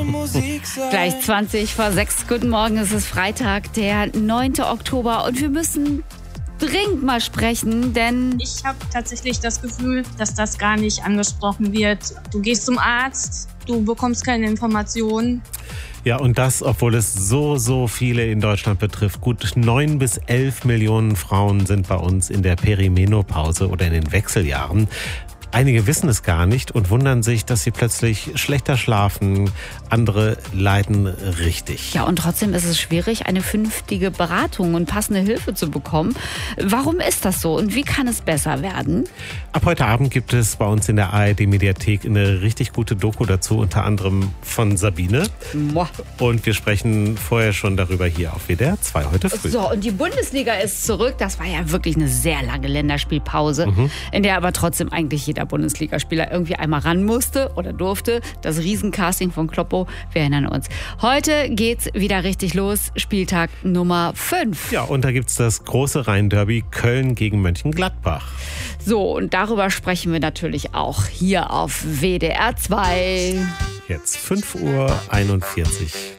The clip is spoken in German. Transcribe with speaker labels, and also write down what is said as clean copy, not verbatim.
Speaker 1: Gleich 20 vor 6. Guten Morgen, es ist Freitag, der 9. Oktober und wir müssen dringend mal sprechen, denn
Speaker 2: ich habe tatsächlich das Gefühl, dass das gar nicht angesprochen wird. Du gehst zum Arzt, du bekommst keine Informationen.
Speaker 3: Ja, und das, obwohl es so viele in Deutschland betrifft. Gut 9 bis 11 Millionen Frauen sind bei uns in der Perimenopause oder in den Wechseljahren. Einige wissen es gar nicht und wundern sich, dass sie plötzlich schlechter schlafen. Andere leiden richtig.
Speaker 1: ja, und trotzdem ist es schwierig, eine vernünftige Beratung und passende Hilfe zu bekommen. Warum ist das so und wie kann es besser werden?
Speaker 3: Ab heute Abend gibt es bei uns in der ARD-Mediathek eine richtig gute Doku dazu, unter anderem von Sabine.
Speaker 1: Moah.
Speaker 3: Und wir sprechen vorher schon darüber hier auf WDR 2 heute früh.
Speaker 1: So, und die Bundesliga ist zurück. Das war ja wirklich eine sehr lange Länderspielpause, in der aber trotzdem eigentlich jeder Bundesligaspieler irgendwie einmal ran musste oder durfte. Das Riesencasting von Kloppo, wir erinnern uns. Heute geht's wieder richtig los, Spieltag Nummer 5.
Speaker 3: Ja, und da gibt's das große Rhein-Derby Köln gegen Mönchengladbach.
Speaker 1: So, und darüber sprechen wir natürlich auch hier auf WDR 2.
Speaker 3: Jetzt 5:41 Uhr.